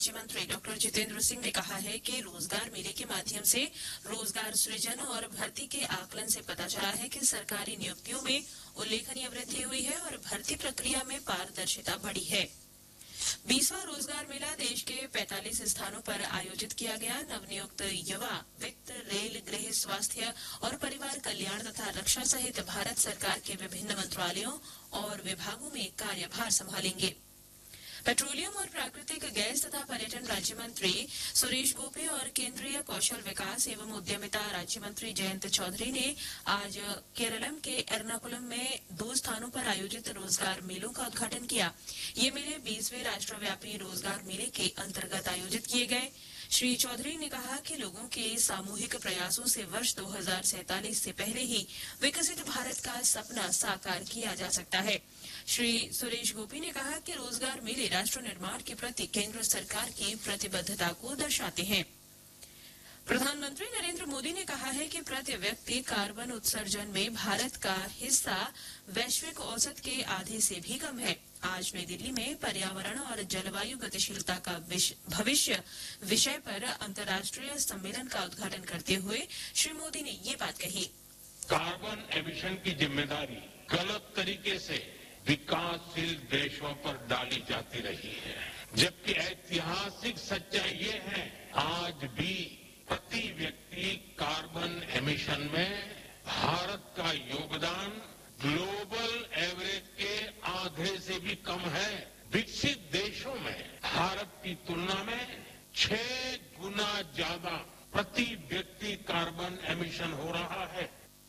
राज्य मंत्री डॉक्टर जितेंद्र सिंह ने कहा है कि रोजगार मेले के माध्यम से रोजगार सृजन और भर्ती के आकलन से पता चला है कि सरकारी नियुक्तियों में उल्लेखनीय वृद्धि हुई है और भर्ती प्रक्रिया में पारदर्शिता बढ़ी है। 20वां रोजगार मेला देश के 45 स्थानों पर आयोजित किया गया। नवनियुक्त युवा वित्त, रेल, गृह, स्वास्थ्य और परिवार कल्याण तथा रक्षा सहित भारत सरकार के विभिन्न मंत्रालयों और विभागों में कार्यभार संभालेंगे। पेट्रोलियम और प्राकृतिक गैस तथा पर्यटन राज्य मंत्री सुरेश गोपी और केंद्रीय कौशल विकास एवं उद्यमिता राज्य मंत्री जयंत चौधरी ने आज केरलम के एर्नाकुलम में 2 स्थानों पर आयोजित रोजगार मेलों का उद्घाटन किया। ये मेले 20वें राष्ट्रव्यापी रोजगार मेले के अंतर्गत आयोजित किए गए। श्री चौधरी ने कहा कि लोगों के सामूहिक प्रयासों से वर्ष 2047 से पहले ही विकसित भारत का सपना साकार किया जा सकता है। श्री सुरेश गोपी ने कहा कि रोजगार मेले राष्ट्र निर्माण के प्रति केंद्र सरकार की प्रतिबद्धता को दर्शाते हैं। प्रधानमंत्री नरेंद्र मोदी ने कहा है कि प्रति व्यक्ति कार्बन उत्सर्जन में भारत का हिस्सा वैश्विक औसत के आधे से भी कम है। आज नई दिल्ली में पर्यावरण और जलवायु गतिशीलता का भविष्य विषय पर अंतर्राष्ट्रीय सम्मेलन का उद्घाटन करते हुए श्री मोदी ने ये बात कही। कार्बन एमिशन की जिम्मेदारी गलत तरीके से विकासशील देशों पर डाली जाती रही है, जबकि ऐतिहासिक सच्चाई ये है आज भी प्रति व्यक्ति कार्बन एमिशन में भारत का योगदान ग्लोबल एवरेज के आधे से भी कम है। विकसित देशों में भारत की तुलना में 6 गुना ज्यादा प्रति व्यक्ति कार्बन एमिशन हो रहा है।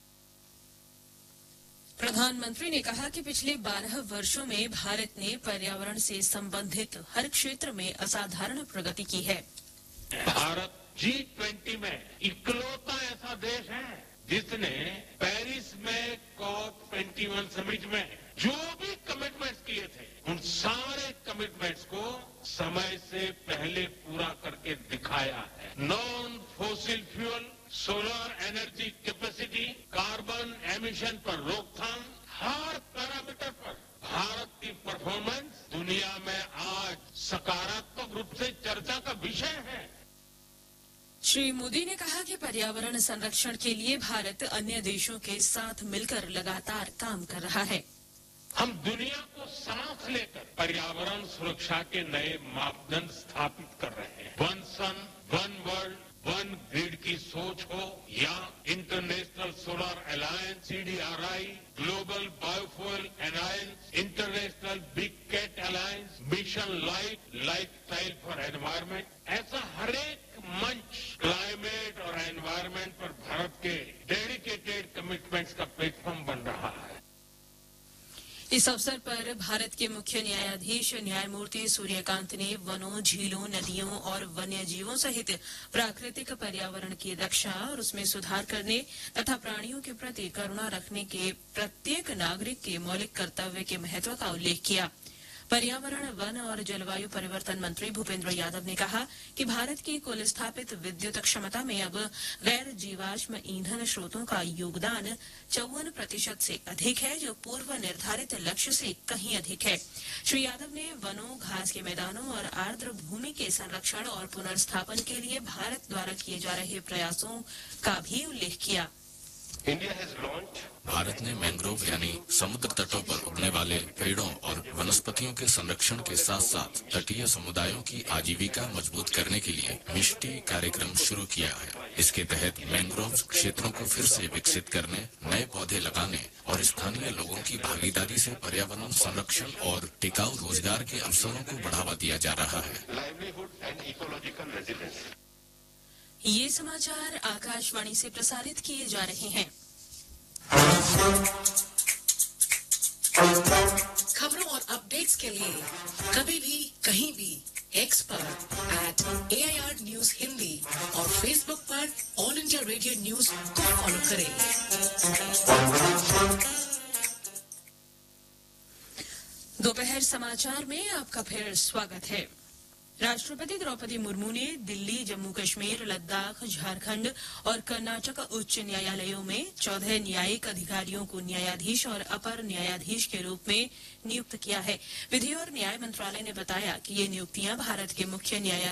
प्रधानमंत्री ने कहा कि पिछले 12 वर्षों में भारत ने पर्यावरण से संबंधित हर क्षेत्र में असाधारण प्रगति की है। भारत G20 में इकलौता ऐसा देश है जिसने पेरिस में COP21 समिट में जो भी कमिटमेंट्स किए थे उन सारे कमिटमेंट्स को समय से पहले पूरा करके दिखाया है। Non fossil fuel, solar energy capacity, carbon emission पर रोकथाम, हर पैरामीटर पर भारत की परफॉर्मेंस दुनिया में आज सकारात्मक रूप से चर्चा का विषय है। श्री मोदी ने कहा कि पर्यावरण संरक्षण के लिए भारत अन्य देशों के साथ मिलकर लगातार काम कर रहा है। हम दुनिया को सांस लेकर पर्यावरण सुरक्षा के नए मापदंड स्थापित कर रहे हैं। वन सन, वन वर्ल्ड, वन ग्रिड की सोच हो या international solar alliance CDRI, global biofuel alliance, international big cat alliance, mission lifestyle for environment, ऐसा हर एक मंच क्लाइमेट और एनवायरमेंट पर भारत के डेडिकेटेड कमिटमेंट्स का प्लेटफॉर्म बन रहा है। इस अवसर पर भारत के मुख्य न्यायाधीश न्यायमूर्ति सूर्यकांत ने वनों, झीलों, नदियों और वन्य जीवों सहित प्राकृतिक पर्यावरण की रक्षा और उसमें सुधार करने तथा प्राणियों के प्रति करुणा रखने के प्रत्येक नागरिक के मौलिक कर्तव्य के महत्व का उल्लेख किया। पर्यावरण, वन और जलवायु परिवर्तन मंत्री भूपेंद्र यादव ने कहा कि भारत की कुल स्थापित विद्युत क्षमता में अब गैर जीवाश्म ईंधन स्रोतों का योगदान 54% से अधिक है, जो पूर्व निर्धारित लक्ष्य से कहीं अधिक है। श्री यादव ने वनों, घास के मैदानों और आर्द्र भूमि के संरक्षण और पुनर्स्थापन के लिए भारत द्वारा किए जा रहे प्रयासों का भी उल्लेख किया। भारत ने मैंग्रोव यानी समुद्र तटों पर उगने वाले पेड़ों और वनस्पतियों के संरक्षण के साथ साथ तटीय समुदायों की आजीविका मजबूत करने के लिए मिष्टी कार्यक्रम शुरू किया है। इसके तहत मैंग्रोव क्षेत्रों को फिर से विकसित करने, नए पौधे लगाने और स्थानीय लोगों की भागीदारी से पर्यावरण संरक्षण और टिकाऊ रोजगार के अवसरों को बढ़ावा दिया जा रहा है। ये समाचार आकाशवाणी से प्रसारित किए जा रहे हैं। खबरों और अपडेट्स के लिए कभी भी कहीं भी एक्स पर @AIR News हिंदी और फेसबुक पर ऑल इंडिया रेडियो न्यूज को फॉलो करें। दोपहर समाचार में आपका फिर स्वागत है। राष्ट्रपति द्रौपदी मुर्मू ने दिल्ली, जम्मू कश्मीर, लद्दाख, झारखंड और कर्नाटक उच्च न्यायालयों में 14 न्यायिक अधिकारियों को न्यायाधीश और अपर न्यायाधीश के रूप में नियुक्त किया है। विधि और न्याय मंत्रालय ने बताया कि ये नियुक्तियां भारत के मुख्य न्यायाधीश